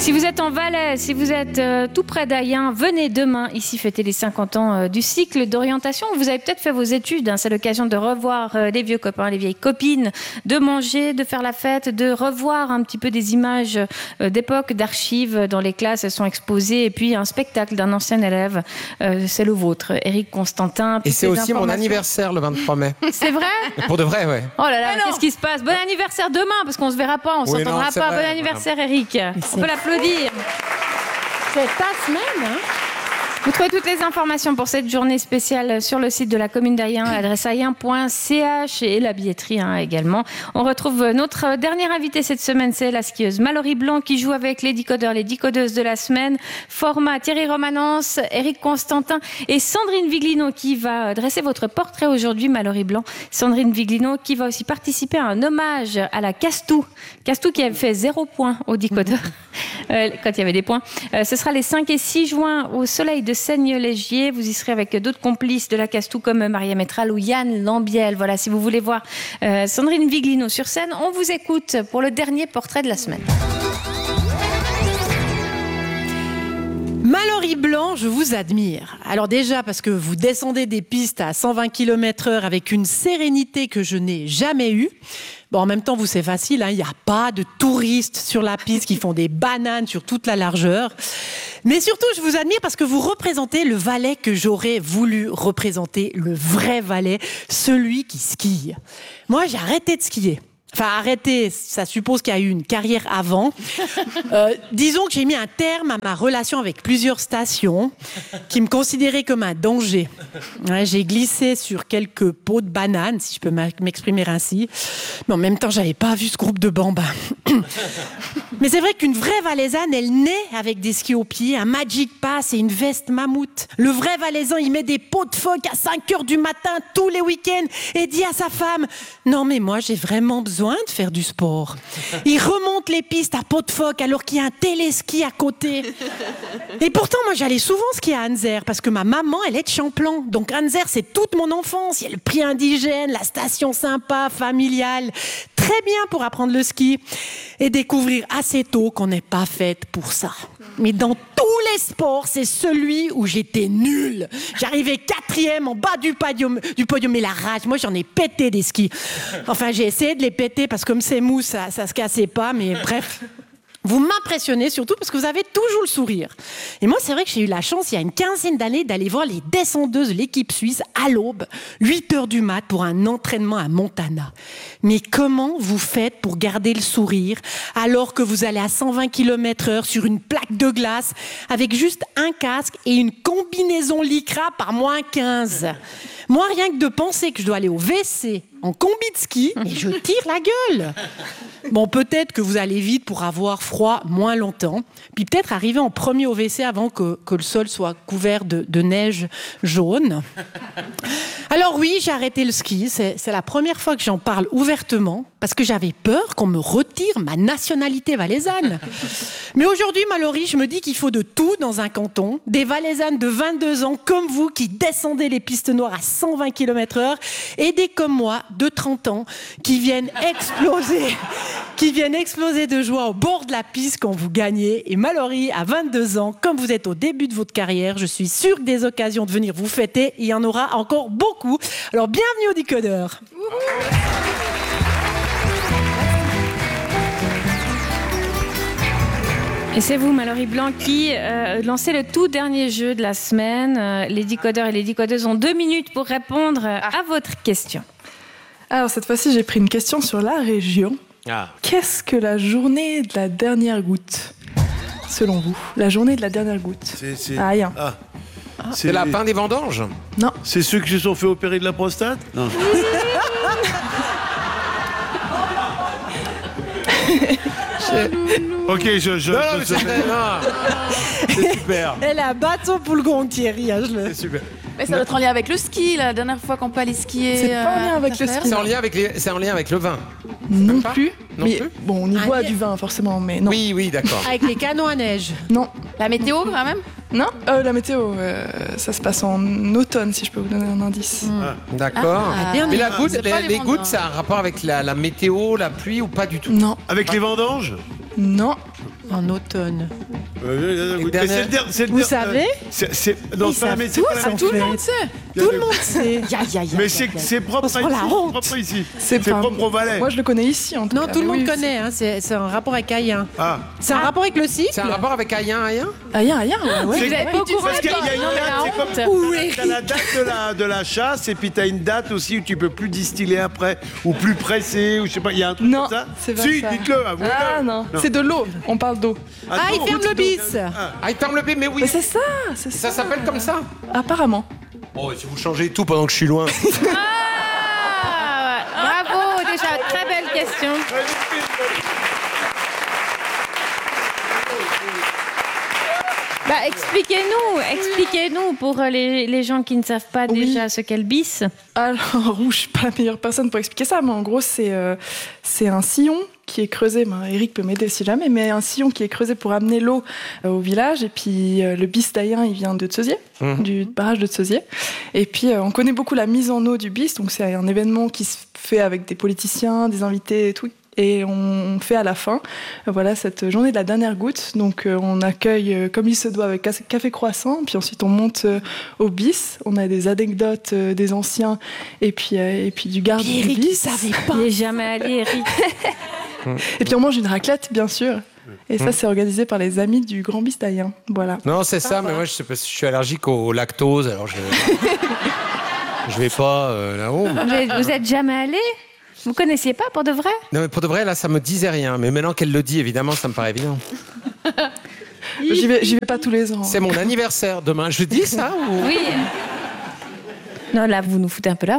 Si vous êtes en Valais, si vous êtes tout près d'Ayen, venez demain ici fêter les 50 ans du cycle d'orientation. Vous avez peut-être fait vos études, hein, c'est l'occasion de revoir les vieux copains, les vieilles copines, de manger, de faire la fête, de revoir un petit peu des images d'époque, d'archives dans les classes, elles sont exposées, et puis un spectacle d'un ancien élève, c'est le vôtre, Éric Constantin. Et c'est aussi mon anniversaire le 23 mai. C'est vrai ? Pour de vrai, ouais. Oh là là, qu'est-ce qui se passe ? Bon anniversaire demain, parce qu'on se verra pas, on s'entendra pas. Bon anniversaire, Éric. On peut l'applaudir. C'est ta semaine, hein ? Vous trouvez toutes les informations pour cette journée spéciale sur le site de la commune d'Ayen, l'adresse ayen.ch et la billetterie également. On retrouve notre dernière invitée cette semaine, c'est la skieuse Mallory Blanc qui joue avec les décodeurs, les décodeuses de la semaine. Format Thierry Romanence, Éric Constantin et Sandrine Viglino qui va dresser votre portrait aujourd'hui, Mallory Blanc. Sandrine Viglino qui va aussi participer à un hommage à la Castou. Castou qui avait fait 0 point au décodeur quand il y avait des points. Ce sera les 5 et 6 juin au Soleil de Seigne-Légier. Vous y serez avec d'autres complices de la Castou comme Maria Métral ou Yann Lambiel. Voilà, si vous voulez voir Sandrine Viglino sur scène, on vous écoute pour le dernier portrait de la semaine. Mallory Blanc, je vous admire. Alors déjà parce que vous descendez des pistes à 120 km/h avec une sérénité que je n'ai jamais eue. Bon, en même temps, vous, c'est facile, hein, il n'y a pas de touristes sur la piste qui font des bananes sur toute la largeur. Mais surtout, je vous admire parce que vous représentez le Valais que j'aurais voulu représenter, le vrai Valais, celui qui skie. Moi, j'ai arrêté de skier. Enfin, arrêter, ça suppose qu'il y a eu une carrière avant. Disons que j'ai mis un terme à ma relation avec plusieurs stations qui me considéraient comme un danger. Ouais, j'ai glissé sur quelques pots de bananes, si je peux m'exprimer ainsi. Mais en même temps, j'avais pas vu ce groupe de bambins. Mais c'est vrai qu'une vraie Valaisanne, elle naît avec des skis aux pieds, un Magic Pass et une veste mammouth. Le vrai Valaisan, il met des pots de phoque à 5h du matin tous les week-ends et dit à sa femme « Non mais moi, j'ai vraiment besoin de faire du sport. » Il remonte les pistes à pot de phoque alors qu'il y a un téléski à côté. Et pourtant, moi, j'allais souvent skier à Anzer parce que ma maman, elle est de Champlan. Donc Anzer, c'est toute mon enfance. Il y a le prix indigène, la station sympa, familiale. Très bien pour apprendre le ski et découvrir assez tôt qu'on n'est pas faite pour ça. Mais dans tous les sports, c'est celui où j'étais nulle. J'arrivais 4e en bas du podium, mais la rage, moi j'en ai pété des skis. Enfin, j'ai essayé de les péter parce que comme c'est mou, ça se cassait pas, mais bref. Vous m'impressionnez surtout parce que vous avez toujours le sourire. Et moi, c'est vrai que j'ai eu la chance, il y a une quinzaine d'années, d'aller voir les descendeuses de l'équipe suisse à l'aube, 8h du mat, pour un entraînement à Montana. Mais comment vous faites pour garder le sourire alors que vous allez à 120 km/h sur une plaque de glace avec juste un casque et une combinaison lycra par -15 ? Moi, rien que de penser que je dois aller au WC en combi de ski, mais je tire la gueule. Bon, peut-être que vous allez vite pour avoir froid moins longtemps, puis peut-être arriver en premier au WC avant que le sol soit couvert de neige jaune. Alors oui, j'ai arrêté le ski, c'est la première fois que j'en parle ouvertement, parce que j'avais peur qu'on me retire ma nationalité valaisanne. Mais aujourd'hui, Mallory, je me dis qu'il faut de tout dans un canton, des Valaisannes de 22 ans comme vous qui descendez les pistes noires à 120 km/h, et des comme moi de 30 ans qui viennent exploser de joie au bord de la piste quand vous gagnez. Et Mallory, à 22 ans, comme vous êtes au début de votre carrière, je suis sûre que des occasions de venir vous fêter, il y en aura encore beaucoup. Alors bienvenue au décodeur. Et c'est vous, Mallory Blanc, qui lancez le tout dernier jeu de la semaine. Les décodeurs et les décodeuses ont 2 minutes pour répondre à votre question. Alors cette fois-ci, j'ai pris une question sur la région. Qu'est-ce que la journée de la dernière goutte, selon vous? La journée de la dernière goutte. Rien. C'est la fin des vendanges? Non. C'est ceux qui se sont fait opérer de la prostate? Non. Ok, c'est super. Elle a un bâton pour le gong, Thierry. C'est super. Mais ça doit être en lien avec le ski, la dernière fois qu'on peut aller skier. C'est pas en lien avec le ski. C'est en lien avec le vin. Non plus. Non mais plus. Bon, on y boit du vin forcément, mais non. Oui, d'accord. Avec les canons à neige. Non. La météo, quand même? Non. La météo, ça se passe en automne, si je peux vous donner un indice. D'accord. Mais la goutte, C'est pas les les vendanges. gouttes, ça a un rapport avec la météo, la pluie ou pas du tout? Non. Avec les vendanges? Non. En automne. Vous savez Non, mais c'est pas la même tout le monde sait. Tout le monde sait. Mais c'est propre ici. Propre ici. C'est pas- propre au Valais. Moi, je le connais ici, en tout Non, cas. tout le Mais monde oui, connaît. Hein. C'est un rapport avec Ayen. Ah. C'est un rapport avec le cycle. C'est un rapport avec Ayen. Rien, ouais. Vous êtes pas au courant, Parce qu'il y a une non, mais la date, c'est honte. comme t'as la date de la chasse et puis t'as une date aussi où tu peux plus distiller après ou plus presser ou je sais pas, il y a un truc Non, comme ça. c'est pas Si, ça. dites-le, avouez-le. Ah non, c'est de l'eau. On parle d'eau. Ah, il ferme le bis. Ah, il ferme le B, mais oui. Mais c'est ça, Ça s'appelle comme ça. Apparemment. Oh, si vous changez tout pendant que je suis loin. Ah, bravo, déjà, très belle question. Bah, expliquez-nous pour les gens qui ne savent pas déjà ce qu'est le bis. Alors, je suis pas la meilleure personne pour expliquer ça, mais en gros, c'est un sillon qui est creusé. Eric peut m'aider si jamais, mais un sillon qui est creusé pour amener l'eau au village. Et puis, le bis d'Ayen, il vient de Tseusier, du barrage de Tseusier. Et puis, on connaît beaucoup la mise en eau du bis. Donc, c'est un événement qui se fait avec des politiciens, des invités et tout. Et on fait à la fin, voilà, cette journée de la dernière goutte. Donc on accueille comme il se doit avec café croissant, puis ensuite on monte au bis. On a des anecdotes des anciens et puis du garde du Eric, il bis. savait pas. Il n'est jamais allé, Eric. Et puis on mange une raclette, bien sûr. Et ça, c'est organisé par les amis du Grand Bis d'Ayen. Voilà. Non, c'est ça, mais moi, je sais pas si je suis allergique au lactose, alors je vais pas là-haut. Vous êtes jamais allé? Vous connaissiez pas pour de vrai? Non, mais pour de vrai, là, ça me disait rien. Mais maintenant qu'elle le dit, évidemment, ça me paraît évident. J'y vais pas tous les ans. C'est mon anniversaire demain. Je dis ça ou... Oui. Non, là, vous nous foutez un peu là.